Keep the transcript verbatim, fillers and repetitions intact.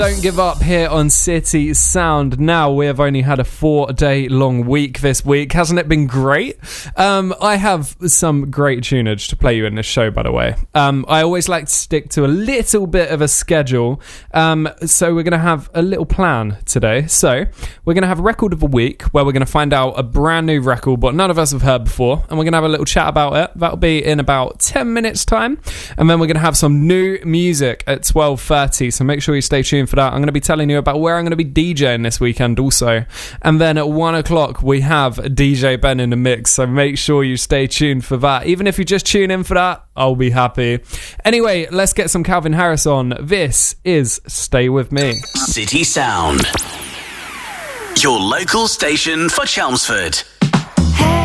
Don't give up here on City Sound. Now, we have only had a four-day long week this week. Hasn't it been great? Um, I have some great tunage to play you in this show, by the way. Um, I always like to stick to a little bit of a schedule. Um, so we're going to have a little plan today. So we're going to have a record of the week where we're going to find out a brand new record, but none of us have heard before. And we're going to have a little chat about it. That'll be in about ten minutes time. And then we're going to have some new music at twelve thirty. So make sure you stay tuned for that. I'm going to be telling you about where I'm going to be DJing this weekend also. And then at one o'clock we have D J Ben in the mix, so make sure you stay tuned for that. Even if you just tune in for that, I'll be happy. Anyway, let's get some Calvin Harris on. This is Stay With Me. City Sound, your local station for Chelmsford.